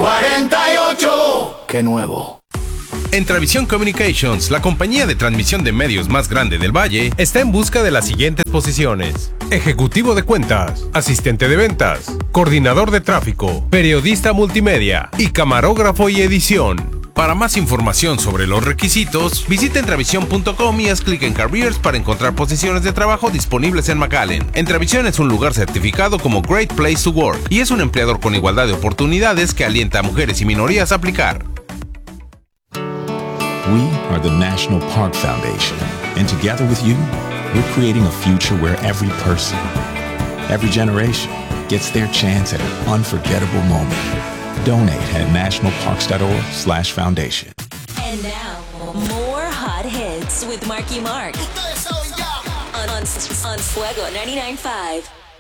48. ¡Qué nuevo! Entravisión Communications, la compañía de transmisión de medios más grande del Valle, está en busca de las siguientes posiciones: ejecutivo de cuentas, asistente de ventas, coordinador de tráfico, periodista multimedia y camarógrafo y edición. Para más información sobre los requisitos, visita Entravisión.com y haz clic en Careers para encontrar posiciones de trabajo disponibles en McAllen. Entravisión es un lugar certificado como Great Place to Work y es un empleador con igualdad de oportunidades que alienta a mujeres y minorías a aplicar. We are the National Park Foundation, and together with you, we're creating a future where every person, every generation, gets their chance at an unforgettable moment. Donate at nationalparks.org/foundation. And now, more hot hits with Marky Mark on Fuego 99.5.